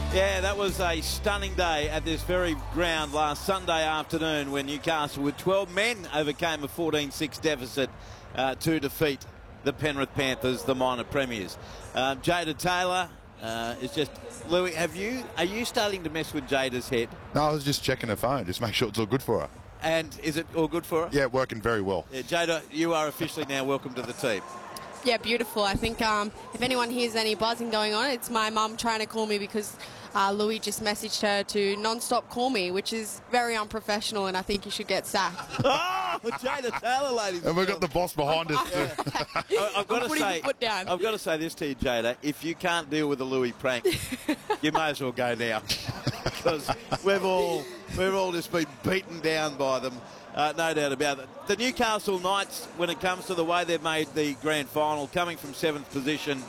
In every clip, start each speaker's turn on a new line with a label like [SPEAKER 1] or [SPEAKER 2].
[SPEAKER 1] Yeah, that was a stunning day at this very ground last Sunday afternoon when Newcastle with 12 men overcame a 14-6 deficit to defeat the Penrith Panthers, the minor premiers. Jada Taylor is just... Louis, are you starting to mess with Jada's head?
[SPEAKER 2] No, I was just checking her phone, just make sure it's all good for her.
[SPEAKER 1] And is it all good for her?
[SPEAKER 2] Yeah, working very well.
[SPEAKER 1] Yeah, Jada, you are officially now welcome to the team.
[SPEAKER 3] Yeah, beautiful. I think if anyone hears any buzzing going on, it's my mum trying to call me because Louis just messaged her to non-stop call me, which is very unprofessional, and I think you should get sacked.
[SPEAKER 1] Oh, Jada Taylor, ladies.
[SPEAKER 2] And we've got the boss behind us.
[SPEAKER 1] I've got to say this to you, Jada. If you can't deal with the Louis prank, you may as well go now, because we've all just been beaten down by them. No doubt about it. The Newcastle Knights, when it comes to the way they've made the grand final, coming from 7th position,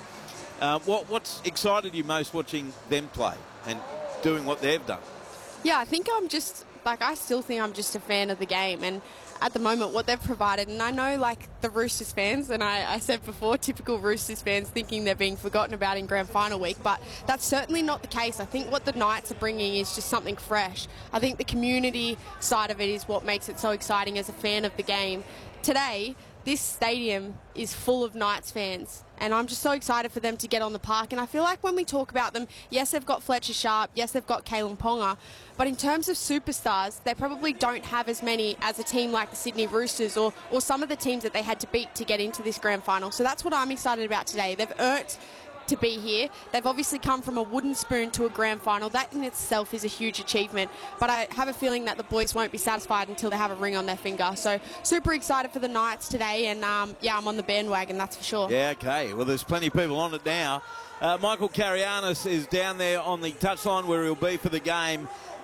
[SPEAKER 1] what's excited you most watching them play and doing what they've done?
[SPEAKER 3] Yeah, I think I still think I'm just a fan of the game, and at the moment what they've provided, and I know like the Roosters fans, and I said before, typical Roosters fans thinking they're being forgotten about in grand final week, but that's certainly not the case. I think what the Knights are bringing is just something fresh. I think the community side of it is what makes it so exciting as a fan of the game. Today, this stadium is full of Knights fans, and I'm just so excited for them to get on the park. And I feel like when we talk about them, yes, they've got Fletcher Sharp, yes, they've got Kalen Ponga, but in terms of superstars, they probably don't have as many as a team like the Sydney Roosters or some of the teams that they had to beat to get into this grand final. So that's what I'm excited about today. They've earned to be here. They've obviously come from a wooden spoon to a grand final. That in itself is a huge achievement, but I have a feeling that the boys won't be satisfied until they have a ring on their finger. So super excited for the Knights today, and yeah, I'm on the bandwagon, that's for sure.
[SPEAKER 1] Yeah, okay. Well, there's plenty of people on it now. Michael Carianis is down there on the touchline where he'll be for the game.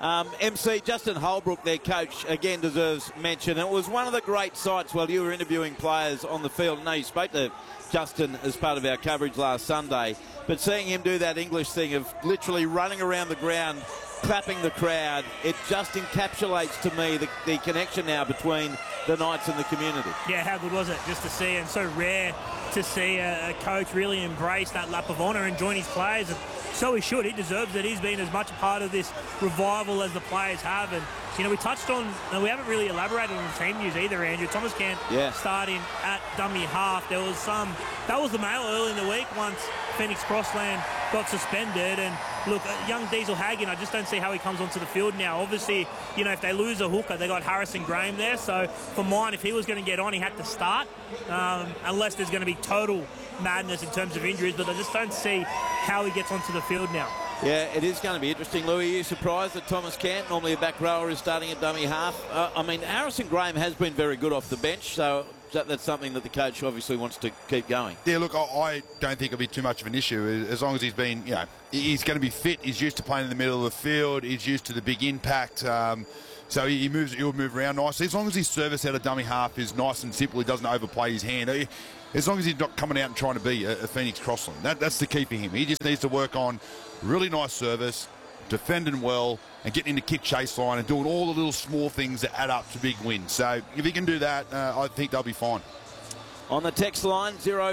[SPEAKER 1] MC Justin Holbrook, their coach, again deserves mention. It was one of the great sights while you were interviewing players on the field. No, you spoke to Justin as part of our coverage last Sunday, but seeing him do that English thing of literally running around the ground, clapping the crowd, it just encapsulates to me the connection now between the Knights and the community.
[SPEAKER 4] Yeah, how good was it just to see, and so rare to see a coach really embrace that lap of honour and join his players. And so he should. He deserves it. He's been as much a part of this revival as the players have. And, you know, we touched on, and we haven't really elaborated on the team news either, Andrew. Thomas Kent starting at dummy half. There was that was the mail early in the week once Phoenix Crossland got suspended. And look, young Diesel Hagen, I just don't see how he comes onto the field now. Obviously, you know, if they lose a hooker, they got Harrison Graham there. So for mine, if he was going to get on, he had to start, unless there's going to be total madness in terms of injuries. But I just don't see how he gets onto the field now.
[SPEAKER 1] Yeah, it is going to be interesting. Louis, are you surprised that Thomas Kent, normally a back rower, is starting at dummy half? I mean, Harrison Graham has been very good off the bench, so that's something that the coach obviously wants to keep going. Yeah,
[SPEAKER 2] look, I don't think it'll be too much of an issue as long as he's been, you know, he's going to be fit. He's used to playing in the middle of the field. He's used to the big impact. So he'll move around nicely. As long as his service out of dummy half is nice and simple, he doesn't overplay his hand. As long as he's not coming out and trying to be a Phoenix Crossland. That's the key for him. He just needs to work on really nice service, defending well, and getting in the kick chase line and doing all the little small things that add up to big wins. So if he can do that, I think they'll be fine.
[SPEAKER 1] On the text line,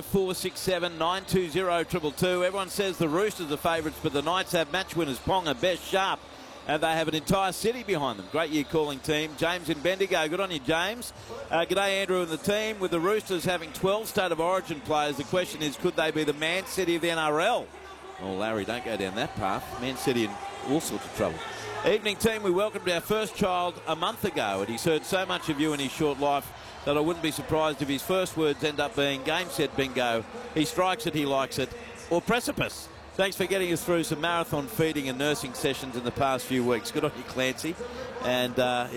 [SPEAKER 1] 0467 920 222. Everyone says the Roosters are favourites, but the Knights have match winners Ponga, Best, Sharp, and they have an entire city behind them. Great year calling team. James in Bendigo. Good on you, James. G'day, Andrew and the team. With the Roosters having 12 State of Origin players, the question is, could they be the Man City of the NRL? Well, Larry, don't go down that path. Man City in all sorts of trouble. Evening team, we welcomed our first child a month ago, and he's heard so much of you in his short life that I wouldn't be surprised if his first words end up being game, set, bingo, he strikes it, he likes it, or precipice. Thanks for getting us through some marathon feeding and nursing sessions in the past few weeks. Good on you, Clancy. And,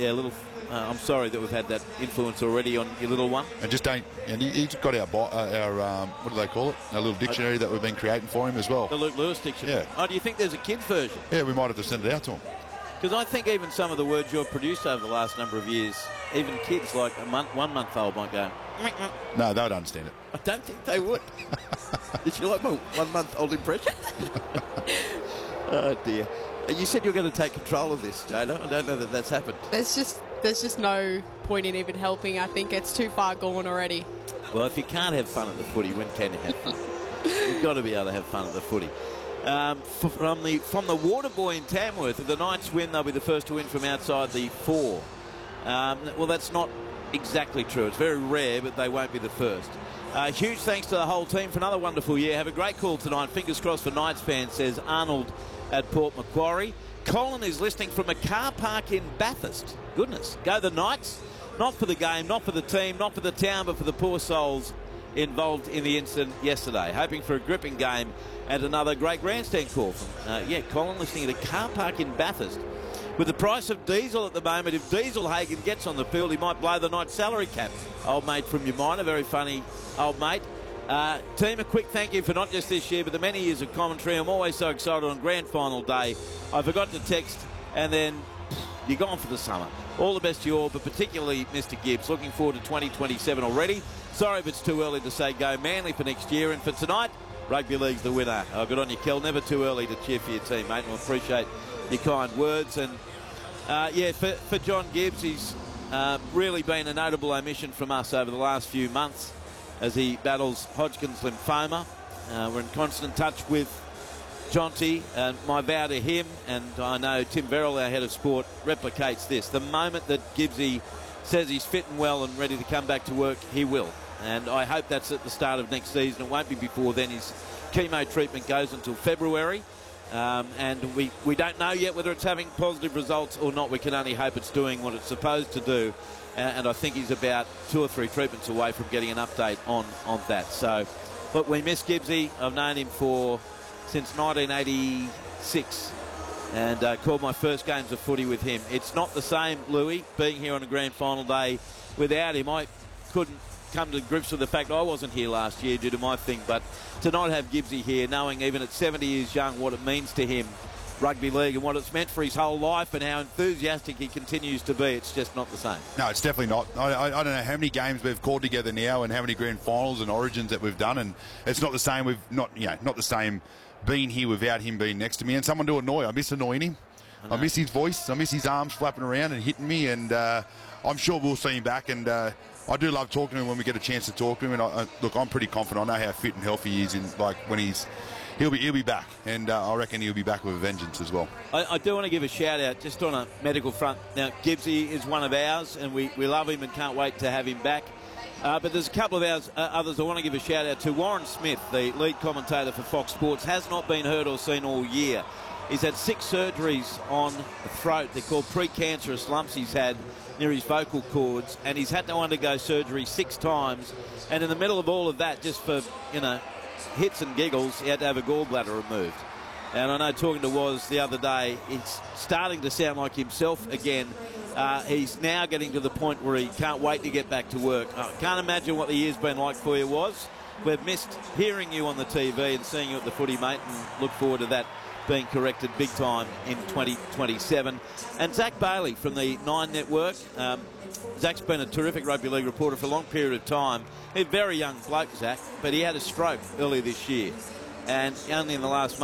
[SPEAKER 1] I'm sorry that we've had that influence already on your little one.
[SPEAKER 2] And just don't... And he's got our what do they call it? Our little dictionary that we've been creating for him as well.
[SPEAKER 1] The Luke Lewis dictionary.
[SPEAKER 2] Yeah.
[SPEAKER 1] Oh, do you think there's a kid's version?
[SPEAKER 2] Yeah, we might have to send it out to him.
[SPEAKER 1] Because I think even some of the words you've produced over the last number of years, even kids like a 1 month old might go...
[SPEAKER 2] No, they would understand it.
[SPEAKER 1] I don't think they would. Did you like my 1 month old impression? Oh, dear. You said you were going to take control of this, Jada. I don't know that that's happened.
[SPEAKER 3] There's just no point in even helping. I think it's too far gone already.
[SPEAKER 1] Well, if you can't have fun at the footy, when can you have fun? You've got to be able to have fun at the footy. From the Waterboy in Tamworth, if the Knights win, they'll be the first to win from outside the 4. Well, that's not exactly true. It's very rare, but they won't be the first. Huge thanks to the whole team for another wonderful year. Have a great call tonight. Fingers crossed for Knights fans, says Arnold at Port Macquarie. Colin is listening from a car park in Bathurst. Goodness. Go the Knights. Not for the game, not for the team, not for the town, but for the poor souls involved in the incident yesterday. Hoping for a gripping game and another great grandstand call from, Colin listening at a car park in Bathurst. With the price of diesel at the moment, if Dieselhagen gets on the field, he might blow the Knights salary cap. Old mate from your mind, a very funny old mate. Team, a quick thank you for not just this year, but the many years of commentary. I'm always so excited on grand final day. I forgot to text, and then you're gone for the summer. All the best to you all, but particularly Mr. Gibbs. Looking forward to 2027 already. Sorry if it's too early to say go Manly for next year. And for tonight, Rugby League's the winner. Good on you, Kel. Never too early to cheer for your team, mate. And I appreciate your kind words. And, for John Gibbs, he's really been a notable omission from us over the last few months as he battles Hodgkin's lymphoma. We're in constant touch with Jonty, and my vow to him, and I know Tim Verrill, our head of sport, replicates this. The moment that Gibbsy says he's fit and well and ready to come back to work, he will. And I hope that's at the start of next season. It won't be before then. His chemo treatment goes until February. And we don't know yet whether it's having positive results or not. We can only hope it's doing what it's supposed to do. And I think he's about 2 or 3 treatments away from getting an update on that. So, look, we miss Gibbsy. I've known him since 1986 and called my first games of footy with him. It's not the same, Louis, being here on a grand final day without him. I couldn't come to grips with the fact I wasn't here last year due to my thing, but to not have Gibbsy here, knowing even at 70 years young what it means to him, rugby league, and what it's meant for his whole life and how enthusiastic he continues to be, it's just not the same.
[SPEAKER 2] No, it's definitely not. I don't know how many games we've called together now and how many grand finals and origins that we've done, and it's not the same. We've not the same being here without him being next to me, and someone to annoy. I miss annoying him. I miss his voice. I miss his arms flapping around and hitting me, and I'm sure we'll see him back. And I do love talking to him when we get a chance to talk to him. And look, I'm pretty confident. I know how fit and healthy he is. He'll be back, and I reckon he'll be back with a vengeance as well.
[SPEAKER 1] I do want to give a shout out just on a medical front. Now, Gibbsy is one of ours, and we love him and can't wait to have him back. But there's a couple of others I want to give a shout out to. Warren Smith, the lead commentator for Fox Sports, has not been heard or seen all year. He's had 6 surgeries on the throat. They're called precancerous lumps he's had near his vocal cords, and he's had to undergo surgery 6 times. And in the middle of all of that, just for, hits and giggles, he had to have a gallbladder removed. And I know talking to Woz the other day, it's starting to sound like himself again. He's now getting to the point where he can't wait to get back to work. I can't imagine what the year's been like for you, Woz. We've missed hearing you on the TV and seeing you at the footy, mate, and look forward to that being corrected big time in 2027. And Zach Bailey from the Nine Network. Zach's been a terrific rugby league reporter for a long period of time. He's a very young bloke, Zach, but he had a stroke earlier this year. And only in the last month